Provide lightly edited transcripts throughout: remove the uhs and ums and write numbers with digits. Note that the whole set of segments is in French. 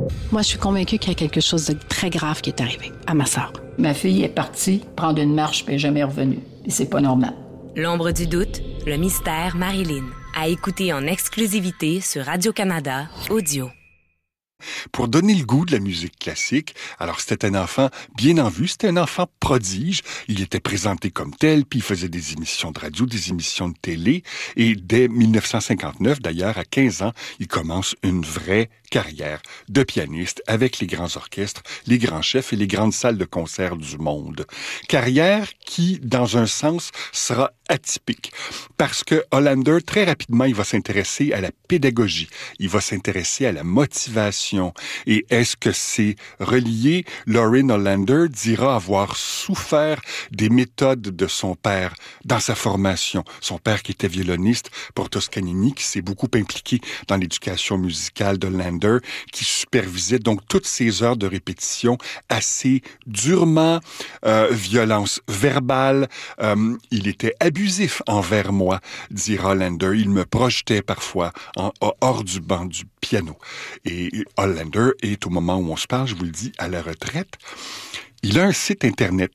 Moi, je suis convaincue qu'il y a quelque chose de très grave qui est arrivé à ma sœur. Ma fille est partie prendre une marche puis elle n'est jamais revenue. Et c'est pas normal. L'ombre du doute, le mystère Marilyn. À écouter en exclusivité sur Radio-Canada Audio. Pour donner le goût de la musique classique, alors c'était un enfant bien en vue, c'était un enfant prodige. Il était présenté comme tel, puis il faisait des émissions de radio, des émissions de télé. Et dès 1959, d'ailleurs, à 15 ans, il commence une vraie carrière de pianiste avec les grands orchestres, les grands chefs et les grandes salles de concert du monde. Carrière qui, dans un sens, sera atypique. Parce que Hollander, très rapidement, il va s'intéresser à la pédagogie. Il va s'intéresser à la motivation. Et est-ce que c'est relié? Lorin Hollander dira avoir souffert des méthodes de son père dans sa formation. Son père qui était violoniste pour Toscanini, qui s'est beaucoup impliqué dans l'éducation musicale d'Hollander, qui supervisait donc toutes ces heures de répétition assez durement, violence verbale. Il était abusif envers moi, dit Hollander. Il me projetait parfois hors du banc du piano. Et Hollander est, au moment où on se parle, je vous le dis, à la retraite. Il a un site internet,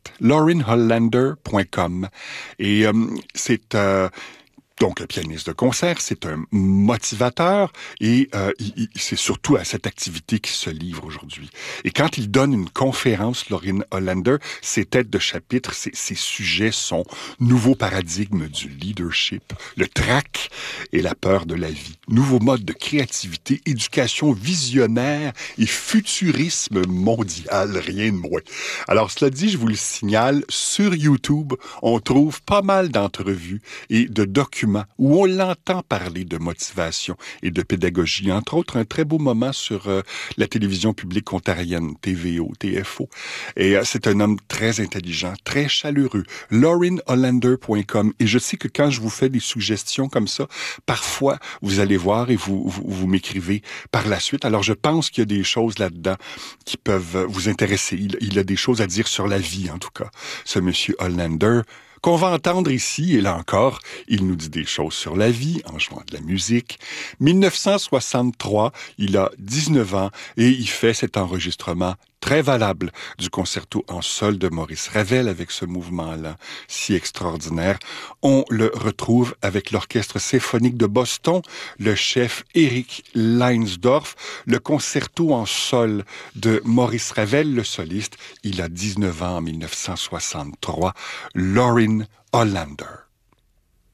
lorinhollander.com. Et c'est... donc, un pianiste de concert, c'est un motivateur et c'est surtout à cette activité qu'il se livre aujourd'hui. Et quand il donne une conférence, Lorin Hollander, ses têtes de chapitre, ses sujets sont nouveau paradigme du leadership, le trac et la peur de la vie, nouveau mode de créativité, éducation visionnaire et futurisme mondial, rien de moins. Alors, cela dit, je vous le signale, sur YouTube, on trouve pas mal d'entrevues et de documents où on l'entend parler de motivation et de pédagogie. Entre autres, un très beau moment sur la télévision publique ontarienne, TVO, TFO. Et c'est un homme très intelligent, très chaleureux. lorinhollander.com. Et je sais que quand je vous fais des suggestions comme ça, parfois, vous allez voir et vous m'écrivez par la suite. Alors, je pense qu'il y a des choses là-dedans qui peuvent vous intéresser. Il a des choses à dire sur la vie, en tout cas, ce monsieur Hollander, qu'on va entendre ici, et là encore, il nous dit des choses sur la vie en jouant de la musique. 1963, il a 19 ans et il fait cet enregistrement très valable du concerto en sol de Maurice Ravel avec ce mouvement-là si extraordinaire. On le retrouve avec l'Orchestre symphonique de Boston, le chef Eric Leinsdorf, le concerto en sol de Maurice Ravel, le soliste. Il a 19 ans en 1963, Lorin Hollander.